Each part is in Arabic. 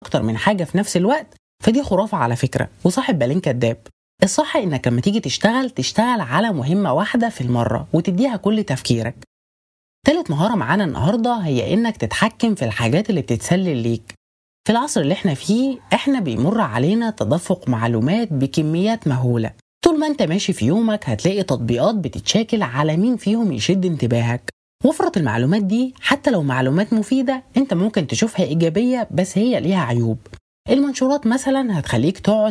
أكتر من حاجة في نفس الوقت فدي خرافة على فكرة وصاحب بالين كداب. الصح إنك لما تيجي تشتغل على مهمة واحدة في المرة وتديها كل تفكيرك. تالت مهارة معانا النهاردة هي إنك تتحكم في الحاجات اللي بتتسلل ليك. في العصر اللي احنا فيه احنا بيمر علينا تدفق معلومات بكميات مهولة. طول ما انت ماشي في يومك هتلاقي تطبيقات بتتشاكل على مين فيهم يشد انتباهك. وفرة المعلومات دي حتى لو معلومات مفيدة انت ممكن تشوفها إيجابية بس هي ليها عيوب. المنشورات مثلا هتخليك تقعد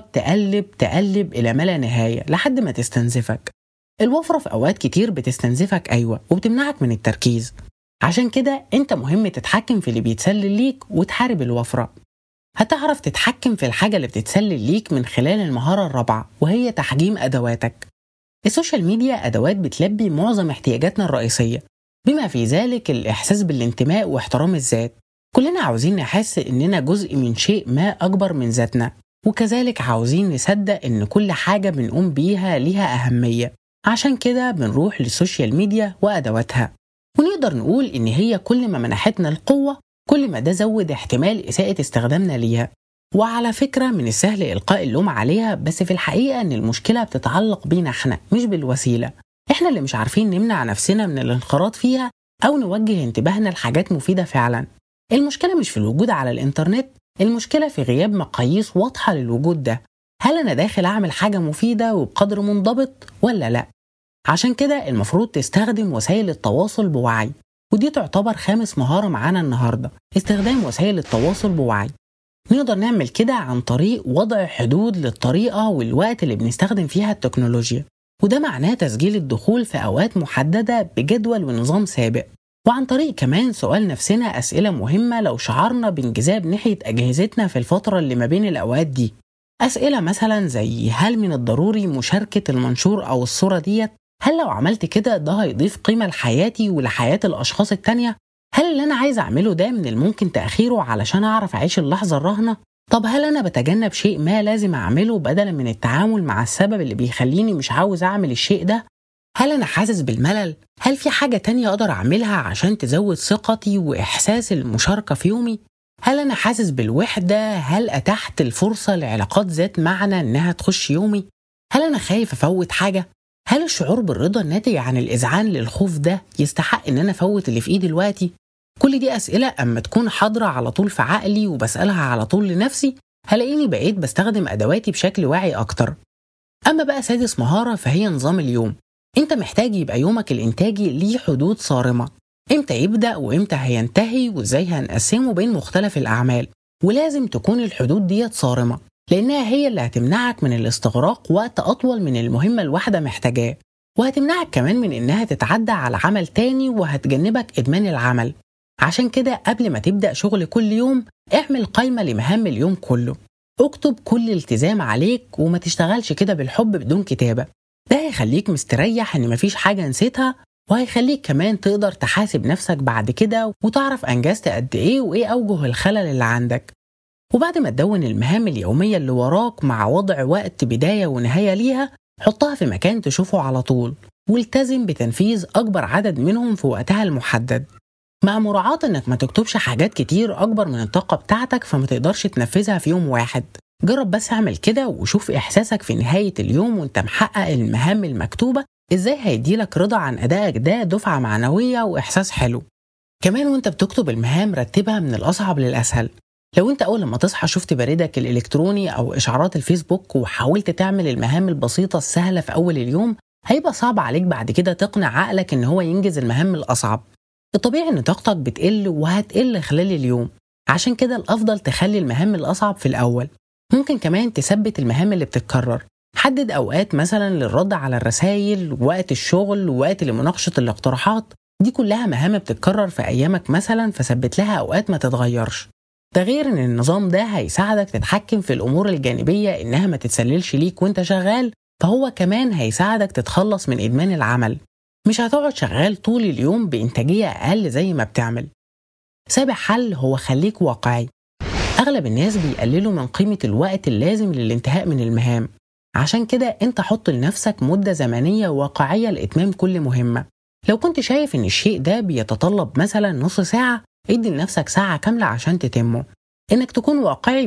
تقلب إلى ما لا نهاية لحد ما تستنزفك. الوفرة في أوقات كتير بتستنزفك أيوة وبتمنعك من التركيز. عشان كده انت مهم تتحكم في اللي بيتسلل ليك وتحارب الوفرة. هتعرف تتحكم في الحاجة اللي بتتسلل ليك من خلال المهارة الرابعة وهي تحجيم أدواتك. السوشيال ميديا أدوات بتلبي معظم احتياجاتنا الرئيسية بما في ذلك الإحساس بالانتماء واحترام الذات. كلنا عاوزين نحس إننا جزء من شيء ما أكبر من ذاتنا، وكذلك عاوزين نصدق إن كل حاجة بنقوم بيها ليها أهمية. عشان كده بنروح للسوشيال ميديا وأدواتها، ونقدر نقول إن هي كل ما منحتنا القوة كل ما ده زود احتمال إساءة استخدامنا ليها. وعلى فكرة من السهل إلقاء اللوم عليها، بس في الحقيقة إن المشكلة بتتعلق بينا إحنا مش بالوسيلة. إحنا اللي مش عارفين نمنع نفسنا من الانخراط فيها أو نوجه انتباهنا لحاجات مفيدة فعلا. المشكلة مش في الوجود على الإنترنت، المشكلة في غياب مقاييس واضحة للوجود ده. هل أنا داخل أعمل حاجة مفيدة وبقدر منضبط ولا لأ؟ عشان كده المفروض تستخدم وسائل التواصل بوعي، ودي تعتبر خامس مهارة معانا النهاردة، استخدام وسائل التواصل بوعي. نقدر نعمل كده عن طريق وضع حدود للطريقة والوقت اللي بنستخدم فيها التكنولوجيا، وده معناه تسجيل الدخول في أوقات محددة بجدول ونظام سابق. وعن طريق كمان سؤال نفسنا أسئلة مهمة لو شعرنا بانجذاب ناحية أجهزتنا في الفترة اللي ما بين الأوقات دي. أسئلة مثلا زي هل من الضروري مشاركة المنشور أو الصورة ديت؟ هل لو عملت كده ده هيضيف قيمة لحياتي ولحياة الأشخاص التانية؟ هل اللي أنا عايز أعمله ده من الممكن تأخيره علشان أعرف أعيش اللحظة الراهنة؟ طب هل أنا بتجنب شيء ما لازم أعمله بدلا من التعامل مع السبب اللي بيخليني مش عاوز أعمل الشيء ده؟ هل أنا حاسس بالملل؟ هل في حاجة تانية أقدر أعملها عشان تزود ثقتي وإحساس المشاركة في يومي؟ هل أنا حاسس بالوحدة؟ هل أتحت الفرصة لعلاقات ذات معنى إنها تخش يومي؟ هل أنا خايف أفوت حاجة؟ هل الشعور بالرضا الناتج عن الإذعان للخوف ده يستحق إن أنا أفوت اللي في إيدي دلوقتي؟ كل دي أسئلة أما تكون حاضرة على طول في عقلي وبسألها على طول لنفسي هلاقيني بقيت بستخدم أدواتي بشكل واعي أكتر. أما بقى سادس مهارة فهي نظام اليوم. أنت محتاج يبقى يومك الإنتاجي ليه حدود صارمة، إمتى يبدأ وإمتى هينتهي وإزاي هنقسمه بين مختلف الأعمال. ولازم تكون الحدود ديت صارمة لأنها هي اللي هتمنعك من الاستغراق وقت أطول من المهمة الواحدة محتاجاه، وهتمنعك كمان من إنها تتعدى على عمل تاني وهتجنبك إدمان العمل. عشان كده قبل ما تبدأ شغل كل يوم اعمل قائمة لمهام اليوم كله، اكتب كل التزام عليك وما تشتغلش كده بالحب بدون كتابة. ده هيخليك مستريح إن مفيش حاجة نسيتها، وهيخليك كمان تقدر تحاسب نفسك بعد كده وتعرف أنجزت قد إيه وإيه أوجه الخلل اللي عندك. وبعد ما تدون المهام اليومية اللي وراك مع وضع وقت بداية ونهاية ليها حطها في مكان تشوفه على طول، والتزم بتنفيذ أكبر عدد منهم في وقتها المحدد، مع مراعاة إنك ما تكتبش حاجات كتير أكبر من الطاقة بتاعتك فما تقدرش تنفذها في يوم واحد. جرب بس اعمل كده وشوف إحساسك في نهاية اليوم وانت محقق المهام المكتوبة إزاي هيديلك رضا عن أدائك ده دفعة معنوية وإحساس حلو. كمان وانت بتكتب المهام رتبها من الأصعب للأسهل. لو انت أول ما تصحى شفت بريدك الإلكتروني أو إشعارات الفيسبوك وحاولت تعمل المهام البسيطة السهلة في أول اليوم هيبقى صعب عليك بعد كده تقنع عقلك إن هو ينجز المهام الأصعب. الطبيعي إن طاقتك بتقل وهتقل خلال اليوم، عشان كده الأفضل تخلي المهام الأصعب في الأول. ممكن كمان تثبت المهام اللي بتتكرر، حدد أوقات مثلا للرد على الرسائل، وقت الشغل، ووقت لمناقشة الاقتراحات. دي كلها مهام بتتكرر في أيامك مثلا فثبت لها أوقات ما تتغيرش. ده غير إن النظام ده هيساعدك تتحكم في الأمور الجانبية إنها ما تتسللش ليك وانت شغال، فهو كمان هيساعدك تتخلص من إدمان العمل. مش هتقعد شغال طول اليوم بإنتاجية أقل زي ما بتعمل. سابع حل هو خليك واقعي. أغلب الناس بيقللوا من قيمة الوقت اللازم للانتهاء من المهام، عشان كده انت حط لنفسك مدة زمنية واقعية لإتمام كل مهمة. لو كنت شايف إن الشيء ده بيتطلب مثلا نص ساعة ادي لنفسك ساعة كاملة عشان تتمه. إنك تكون واقعي